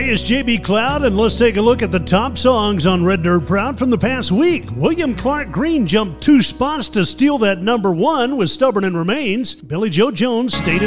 is JB Cloud, and let's take a look at the top songs on Red Dirt Proud from the past week. William Clark Green jumped 2 spots to steal that number 1 with Stubborn and Remains. Billy Joe Jones stayed at